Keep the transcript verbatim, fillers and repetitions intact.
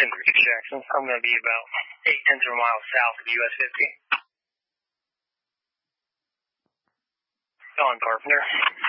Denver six Jackson. I'm going to be about eight tenths of a mile south of U S fifty. Don Carpenter.